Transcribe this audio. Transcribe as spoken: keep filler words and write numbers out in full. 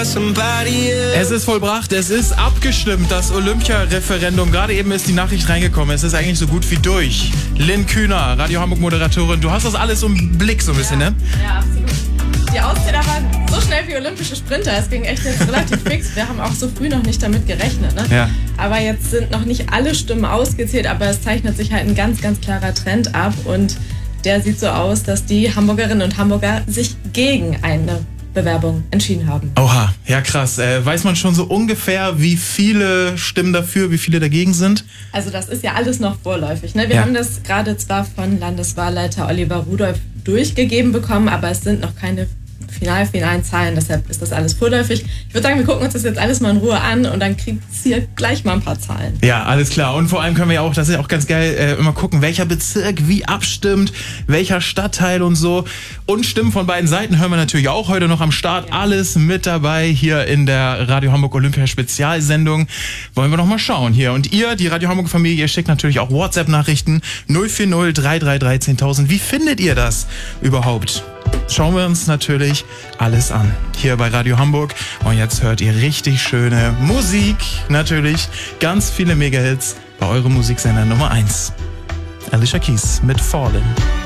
Es ist vollbracht, es ist abgestimmt, das Olympia-Referendum. Gerade eben ist die Nachricht reingekommen, es ist eigentlich so gut wie durch. Lynn Kühner, Radio Hamburg-Moderatorin, du hast das alles im Blick so ein bisschen, ja, ne? Ja, absolut. Die Auszähler waren so schnell wie olympische Sprinter, es ging echt jetzt relativ fix. Wir haben auch so früh noch nicht damit gerechnet, ne? Ja. Aber jetzt sind noch nicht alle Stimmen ausgezählt, aber es zeichnet sich halt ein ganz, ganz klarer Trend ab und der sieht so aus, dass die Hamburgerinnen und Hamburger sich gegen eine Bewerbung entschieden haben. Oha, ja krass. Äh, weiß man schon so ungefähr, wie viele Stimmen dafür, wie viele dagegen sind? Also das ist ja alles noch vorläufig, ne? Wir Ja. haben das gerade zwar von Landeswahlleiter Oliver Rudolph durchgegeben bekommen, aber es sind noch keine final finalen Zahlen, deshalb ist das alles vorläufig. Ich würde sagen, wir gucken uns das jetzt alles mal in Ruhe an und dann kriegt es hier gleich mal ein paar Zahlen. Ja, alles klar. Und vor allem können wir ja auch, das ist ja auch ganz geil, äh, immer gucken, welcher Bezirk wie abstimmt, welcher Stadtteil und so. Und Stimmen von beiden Seiten hören wir natürlich auch heute noch am Start. Ja. Alles mit dabei hier in der Radio Hamburg Olympia Spezialsendung. Wollen wir noch mal schauen hier. Und ihr, die Radio Hamburg Familie, ihr schickt natürlich auch WhatsApp-Nachrichten null vier null drei drei drei zehntausend. Wie findet ihr das überhaupt? Schauen wir uns natürlich alles an. Hier bei Radio Hamburg. Und jetzt hört ihr richtig schöne Musik. Natürlich ganz viele Mega-Hits bei eurem Musiksender Nummer eins. Alicia Keys mit Fallen.